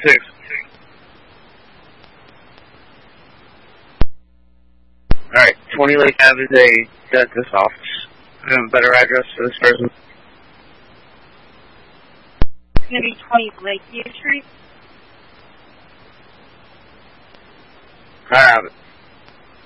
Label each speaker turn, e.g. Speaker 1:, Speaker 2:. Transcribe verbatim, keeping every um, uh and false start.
Speaker 1: six. Alright, twenty Lake Ave is a dentist office. I have a better address for this person.
Speaker 2: It's going to be twenty Lakeview Street.
Speaker 1: I have it.